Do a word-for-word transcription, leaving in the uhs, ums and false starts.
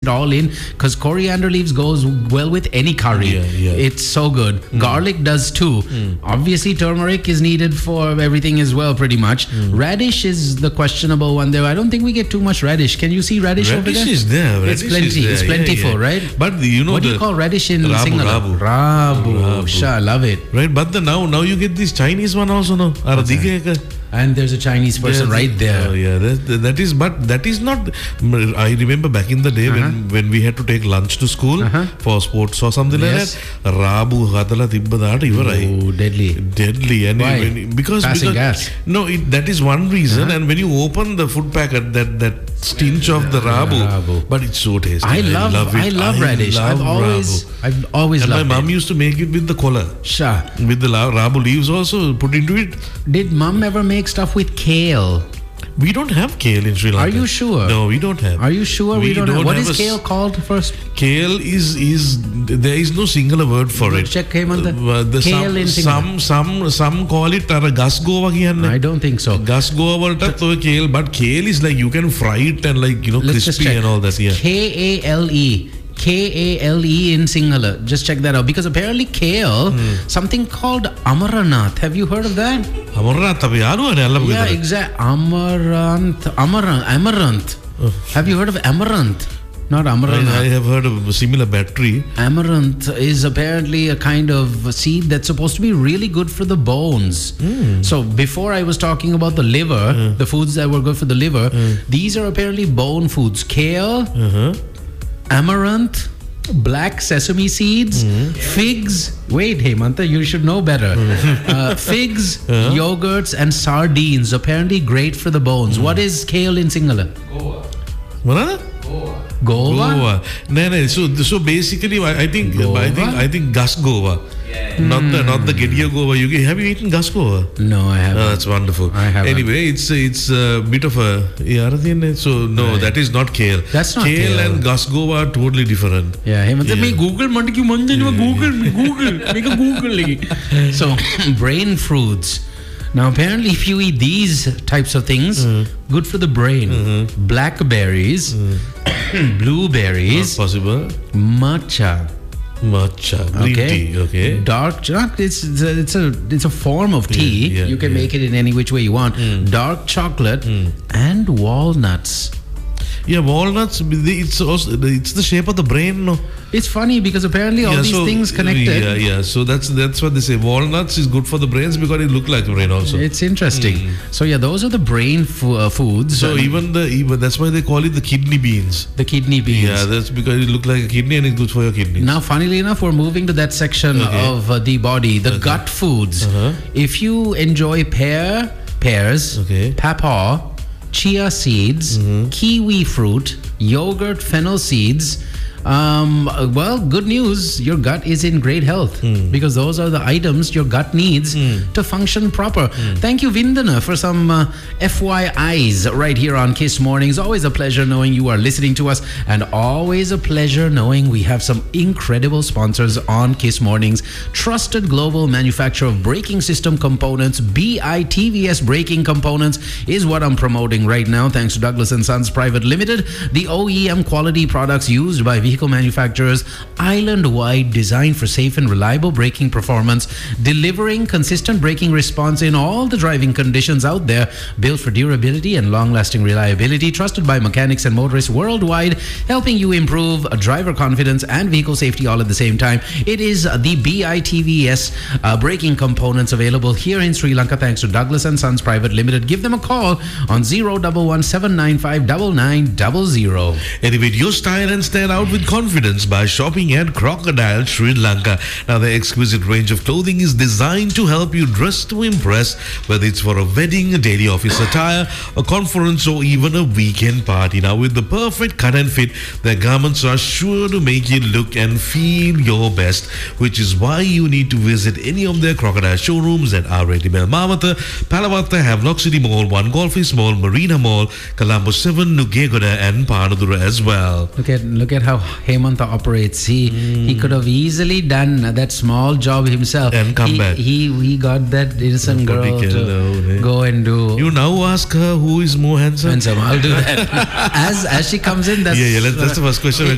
all in because coriander leaves goes well with any curry. Yeah, yeah. It's so good. Mm. Garlic does too. Mm. Obviously, turmeric is needed for everything as well, pretty much. Mm. Radish is the questionable one there. I don't think we get too much radish. Can you see radish, radish over there? Is there. Radish it's plenty. Is there. It's plentiful, yeah, yeah. right? But the, you know, what do the you call radish in Rabu, Sinhala? Rabu. Rabu. Rabu. Sure, I love it. Right, but the now now you get this Chinese one also, no? And there's a Chinese person yeah, right there. Oh yeah, that, that is, but that is not. I remember back in the day uh-huh. when when we had to take lunch to school uh-huh. for sports or something yes. like that. Rabu hadala tibba daata ivara. Oh, deadly. Deadly. And why? When, because passing because, gas. No, it, that is one reason. Uh-huh. And when you open the food packet, that that stench of the Rabu, Rabu. but it's so tasty. I love, I love it. I love I radish. love I've always, Rabu. I've always and loved my mum it. used to make it with the kola. Sure. With the Rabu leaves also put into it. Did mum ever make stuff with kale? We don't have kale in Sri Lanka. Are you sure? No, we don't have. Are you sure we, we don't, don't have? What have is kale called first? Kale is is there is no singular word for it. Check Hemantha. Uh, the kale in some, some some some call it ara gas goa kiyanne. I don't think so. Gas goa walta toy kale, but kale is like you can fry it and like you know Let's crispy and all that. Yeah. K A L E. K A L E in Sinhala. Just check that out because apparently kale, mm. something called Amaranath. Have you heard of that? Amaranath abhi yaru ane yeah, exactly. Amaranth. Amaranth. Amaranth. Oh. Have you heard of Amaranth? Not Amaranth. I, I have heard of a similar battery. Amaranth is apparently a kind of seed that's supposed to be really good for the bones. Mm. So before I was talking about the liver, mm. the foods that were good for the liver, mm. these are apparently bone foods. Kale, uh-huh. amaranth, black sesame seeds, mm. figs. Wait, Hemantha, you should know better. uh, figs, uh-huh. yogurts, and sardines. Apparently great for the bones. Mm. What is kale in Sinhala? Goa. What? Goa. Goa. Goa. No, no. So, so basically, I think, Goa? I think, I think gas Goa. Yeah. Not mm. the not the Gediya Goa. You have you eaten gas Goa? No, I haven't. Oh, that's wonderful. I haven't. Anyway, it's it's a bit of a so no, right. that is not kale. That's not kale. Kale and gas Goa are totally different. Yeah, hey, yeah. Me Google mandi ki mandi yeah. Google Google make a Google. So brain fruits. Now apparently, if you eat these types of things, mm. good for the brain. Mm-hmm. Blackberries, mm. blueberries, not possible. Matcha. Matcha, green okay. tea, okay. Dark chocolate, it's, it's, a, it's, a, it's a form of tea. Yeah, yeah, you can yeah. make it in any which way you want. Mm. Dark chocolate mm. and walnuts. Yeah, walnuts, it's also, it's the shape of the brain, no? It's funny because apparently all yeah, these so, things connected. Yeah, yeah. So that's that's what they say. Walnuts is good for the brains because it look like a brain also. It's interesting. Mm. So yeah, those are the brain fo- uh, foods. So even the even that's why they call it the kidney beans. The kidney beans. Yeah, that's because it look like a kidney and it's good for your kidneys. Now, funnily enough, we're moving to that section okay. of uh, the body, the okay. gut foods. Uh-huh. If you enjoy pear, pears, okay. pawpaw, chia seeds, mm-hmm. kiwi fruit, yogurt, fennel seeds. Um, well, good news, your gut is in great health mm. because those are the items your gut needs mm. to function proper. Mm. Thank you, Vindana, for some uh, F Y Is right here on Kiss Mornings. Always a pleasure knowing you are listening to us, and always a pleasure knowing we have some incredible sponsors on Kiss Mornings. Trusted global manufacturer of braking system components, B I T V S Braking Components is what I'm promoting right now, thanks to Douglas and Sons Private Limited, the O E M quality products used by vehicle manufacturers, island-wide, designed for safe and reliable braking performance, delivering consistent braking response in all the driving conditions out there, built for durability and long-lasting reliability, trusted by mechanics and motorists worldwide, helping you improve driver confidence and vehicle safety all at the same time. It is the B I T V S uh, braking components available here in Sri Lanka, thanks to Douglas and Sons Private Limited. Give them a call on zero one one seven nine five nine nine zero zero. Elevate your style and stand out with confidence by shopping at Crocodile Sri Lanka. Now, the exquisite range of clothing is designed to help you dress to impress, whether it's for a wedding, a daily office attire, a conference, or even a weekend party. Now, with the perfect cut and fit, their garments are sure to make you look and feel your best, which is why you need to visit any of their Crocodile showrooms at R eighty Mel Mawatha, Palawatha, Havelock City Mall, One Golfis Mall, Marina Mall, Colombo seven, Nugegoda, and Panadura as well. Look at look at how Hemantha operates. He mm. he could have easily done that small job himself and come he, back. He he got that innocent girl to go and do. You now ask her who is more handsome. Handsome. I'll do that. as as she comes in. That's yeah yeah. That's the first question.